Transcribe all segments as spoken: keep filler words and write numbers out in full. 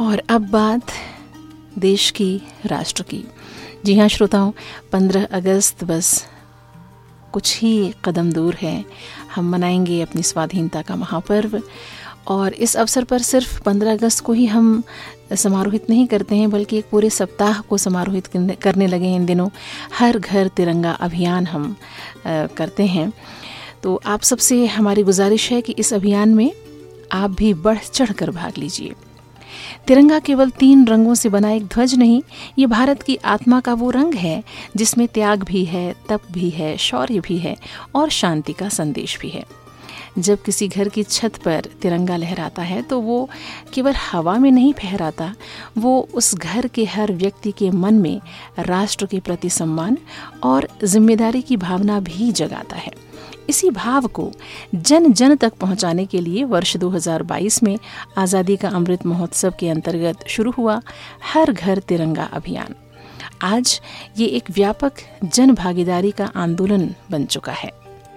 और अब बात देश की, राष्ट्र की। जी हाँ श्रोताओं, पंद्रह अगस्त बस कुछ ही कदम दूर है। हम मनाएंगे अपनी स्वाधीनता का महापर्व, और इस अवसर पर सिर्फ पंद्रह अगस्त को ही हम समारोहित नहीं करते हैं, बल्कि एक पूरे सप्ताह को समारोहित करने लगे हैं इन दिनों। हर घर तिरंगा अभियान हम आ, करते हैं। तो आप सबसे हमारी गुजारिश है कि इस अभियान में आप भी बढ़ चढ़ कर भाग लीजिए। तिरंगा केवल तीन रंगों से बना एक ध्वज नहीं, ये भारत की आत्मा का वो रंग है जिसमें त्याग भी है, तप भी है, शौर्य भी है और शांति का संदेश भी है। जब किसी घर की छत पर तिरंगा लहराता है तो वो केवल हवा में नहीं फहराता, वो उस घर के हर व्यक्ति के मन में राष्ट्र के प्रति सम्मान और जिम्मेदारी की भावना भी जगाता है। इसी भाव को जन जन तक पहुंचाने के लिए वर्ष दो हज़ार बाईस में आज़ादी का अमृत महोत्सव के अंतर्गत शुरू हुआ हर घर तिरंगा अभियान। आज ये एक व्यापक जन भागीदारी का आंदोलन बन चुका है।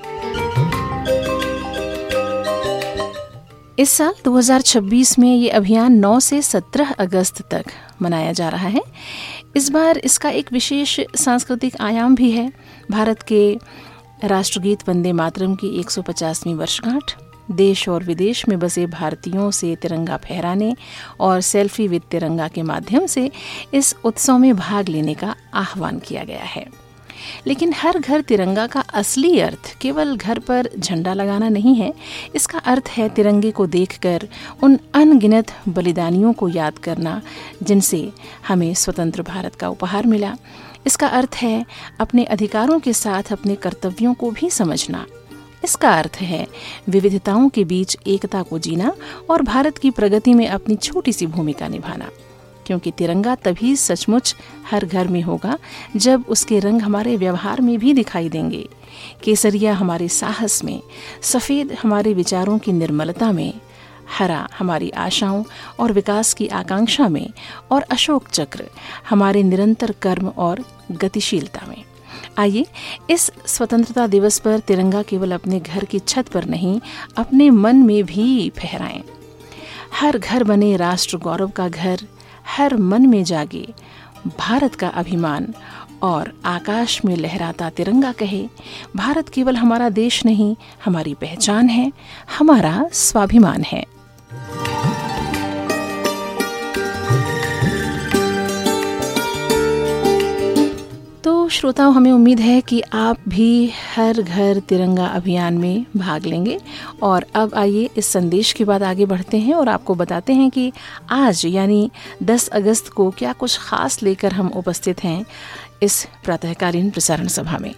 इस साल दो हज़ार छब्बीस में ये अभियान नौ से सत्रह अगस्त तक मनाया जा रहा है। इस बार इसका एक विशेष सांस्कृतिक आयाम भी है। भारत के राष्ट्रगीत वंदे मातरम की एक सौ पचासवीं वर्षगांठ, देश और विदेश में बसे भारतीयों से तिरंगा फहराने और सेल्फी विद तिरंगा के माध्यम से इस उत्सव में भाग लेने का आह्वान किया गया है। लेकिन हर घर तिरंगा का असली अर्थ केवल घर पर झंडा लगाना नहीं है। इसका अर्थ है तिरंगे को देखकर उन अनगिनत बलिदानियों को याद करना जिनसे हमें स्वतंत्र भारत का उपहार मिला। इसका अर्थ है अपने अधिकारों के साथ अपने कर्तव्यों को भी समझना। इसका अर्थ है विविधताओं के बीच एकता को जीना और भारत की प्रगति में अपनी छोटी सी भूमिका निभाना। क्योंकि तिरंगा तभी सचमुच हर घर में होगा जब उसके रंग हमारे व्यवहार में भी दिखाई देंगे। केसरिया हमारे साहस में, सफ़ेद हमारे विचारों की निर्मलता में, हरा हमारी आशाओं और विकास की आकांक्षा में, और अशोक चक्र हमारे निरंतर कर्म और गतिशीलता में। आइए इस स्वतंत्रता दिवस पर तिरंगा केवल अपने घर की छत पर नहीं, अपने मन में भी फहराएं। हर घर बने राष्ट्र गौरव का घर, हर मन में जागे भारत का अभिमान, और आकाश में लहराता तिरंगा कहे, भारत केवल हमारा देश नहीं, हमारी पहचान है, हमारा स्वाभिमान है। तो श्रोताओं, हमें उम्मीद है कि आप भी हर घर तिरंगा अभियान में भाग लेंगे। और अब आइए इस संदेश के बाद आगे बढ़ते हैं और आपको बताते हैं कि आज यानी दस अगस्त को क्या कुछ खास लेकर हम उपस्थित हैं इस प्रातःकालीन प्रसारण सभा में।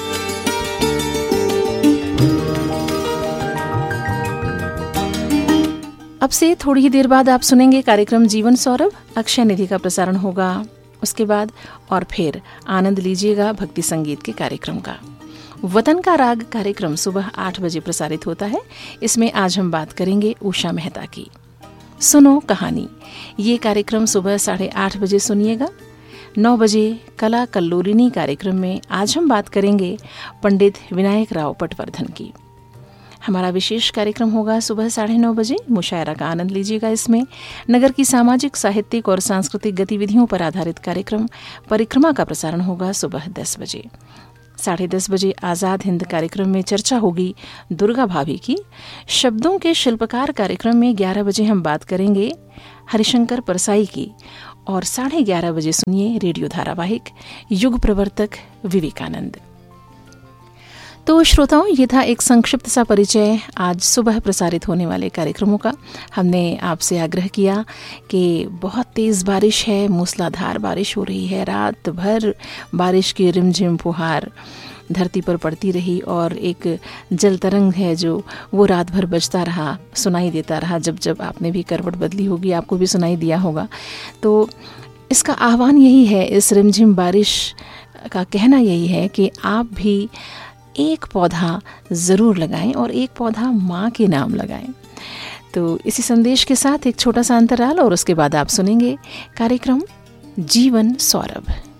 अब से थोड़ी ही देर बाद आप सुनेंगे कार्यक्रम जीवन सौरभ। अक्षय निधि का प्रसारण होगा उसके बाद, और फिर आनंद लीजिएगा भक्ति संगीत के कार्यक्रम का। वतन का राग कार्यक्रम सुबह आठ बजे प्रसारित होता है। इसमें आज हम बात करेंगे उषा मेहता की। सुनो कहानी, ये कार्यक्रम सुबह साढ़े आठ बजे सुनिएगा। नौ बजे कला कल्लोलिनी कार्यक्रम में आज हम बात करेंगे पंडित विनायक राव पटवर्धन की। हमारा विशेष कार्यक्रम होगा सुबह साढ़े नौ बजे। मुशायरा का आनंद लीजिएगा। इसमें नगर की सामाजिक, साहित्यिक और सांस्कृतिक गतिविधियों पर आधारित कार्यक्रम परिक्रमा का प्रसारण होगा सुबह दस बजे। साढ़े दस बजे आज़ाद हिंद कार्यक्रम में चर्चा होगी दुर्गा भाभी की। शब्दों के शिल्पकार कार्यक्रम में ग्यारह बजे हम बात करेंगे हरिशंकर परसाई की। और साढ़े ग्यारह बजे सुनिए रेडियो धारावाहिक युग प्रवर्तक विवेकानंद। तो श्रोताओं, ये था एक संक्षिप्त सा परिचय आज सुबह प्रसारित होने वाले कार्यक्रमों का। हमने आपसे आग्रह किया कि बहुत तेज़ बारिश है, मूसलाधार बारिश हो रही है, रात भर बारिश की रिमझिम फुहार धरती पर पड़ती रही, और एक जल तरंग है जो वो रात भर बजता रहा, सुनाई देता रहा। जब जब आपने भी करवट बदली होगी आपको भी सुनाई दिया होगा। तो इसका आह्वान यही है, इस रिमझिम बारिश का कहना यही है कि आप भी एक पौधा ज़रूर लगाएं और एक पौधा माँ के नाम लगाएं। तो इसी संदेश के साथ एक छोटा सा अंतराल और उसके बाद आप सुनेंगे कार्यक्रम जीवन सौरभ।